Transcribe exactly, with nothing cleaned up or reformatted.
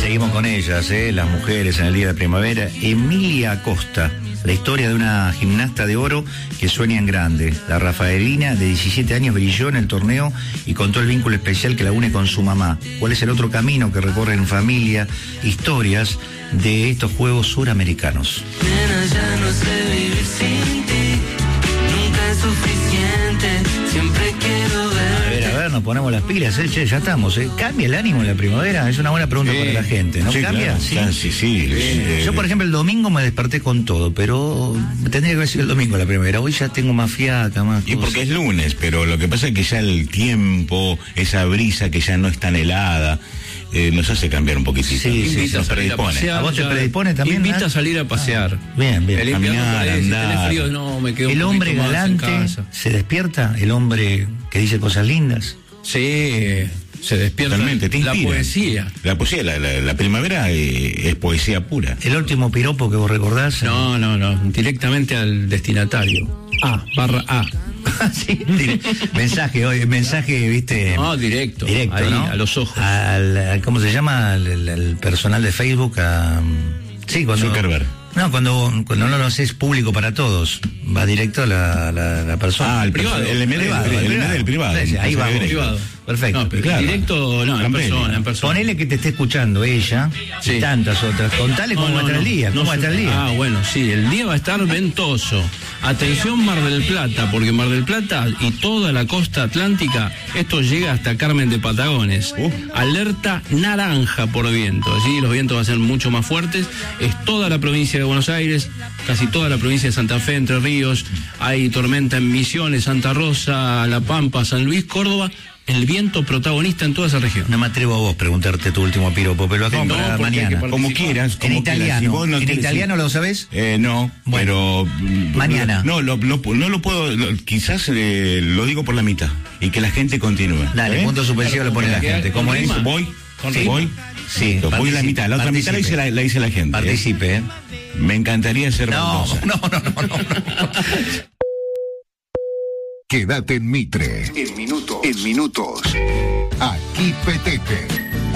Seguimos con ellas, ¿eh? Las mujeres en el día de primavera. Emilia Acosta, la historia de una gimnasta de oro que sueña en grande. La rafaelina de diecisiete años brilló en el torneo y contó el vínculo especial que la une con su mamá. ¿Cuál es el otro camino que recorre en familia? Historias de estos Juegos Suramericanos. Nena, ya no sé vivir sin ti, nunca es suficiente, siempre quiero ver. A ver, a ver, nos ponemos las pilas, ¿eh? Che, ya estamos, ¿eh? ¿Cambia el ánimo en la primavera? Es una buena pregunta Sí. para la gente, ¿no? Sí, ¿Cambia? claro. Sí. Ah, sí, sí. Eh, Yo, por ejemplo, el domingo me desperté con todo, pero tendría que haber sido el domingo la primavera. Hoy ya tengo más fiaca, más Y cosas. porque es lunes, pero lo que pasa es que ya el tiempo, esa brisa que ya no es tan helada, eh, nos hace cambiar un poquitito. Sí, sí, Invita nos a salir a predispone. pasear. ¿A vos te ya- predispone también, Invita Nat? a salir a pasear. Bien, bien. El invierno Caminar, por ahí, si andar. tenés frío, no, me quedo un El hombre poquito más en galante casa. se despierta, el hombre que dice cosas lindas. Sí, se despierta Totalmente, te la inspira. poesía. La poesía, la, la- la primavera eh, es poesía pura. El último piropo que vos recordás. No, no, no, directamente al destinatario. A, barra A. Sí, dire- mensaje, oye, mensaje, viste. No, directo, Directo, ahí, ¿no? a los ojos. Al, al- ¿cómo se llama? Al, al- al personal de Facebook. A, sí, cuando. Zuckerberg. No, cuando, cuando no lo haces público para todos, va directo a la, la, la persona. Ah, el privado. privado. El email Privado, del- el privado. email del privado. Sí, ahí va, Directo. Privado. Perfecto. No, pero claro. directo, no, en Campelli. persona, en persona. Ponele que te esté escuchando ella Sí. y tantas otras. Contale cómo No, va a no, estar el no, día. no ¿Cómo va a se- estar el día? Ah, bueno, sí, el día va a estar ventoso. Atención Mar del Plata, porque Mar del Plata y toda la costa atlántica, esto llega hasta Carmen de Patagones. Uh. Alerta naranja por viento, ¿sí? Los vientos van a ser mucho más fuertes. Es toda la provincia de Buenos Aires, casi toda la provincia de Santa Fe, Entre Ríos. Hay tormenta en Misiones, Santa Rosa, La Pampa, San Luis, Córdoba. El viento protagonista en toda esa región. No me atrevo a vos preguntarte tu último piropo, pero acá No, para porque hay que mañana. participar. Como quieras. En como quieras. italiano. Si vos no ¿En tenés- italiano lo sabés? Eh, no, Bueno. pero... mm, Mañana. No, lo- lo- no lo puedo... lo- quizás eh, lo digo por la mitad. Y que la gente continúe. Dale, ¿eh? punto suspensivo lo pone la Porque gente. con ¿Cómo es? rima. Voy, Con sí, rima. voy. Sí, Voy la participe, mitad. La otra mitad la dice la, la dice la gente. ¿eh? Participe, ¿eh? Me encantaría ser No, baldosa. no, no, no, no. Quédate en Mitre. En minutos. En minutos. Aquí Petete.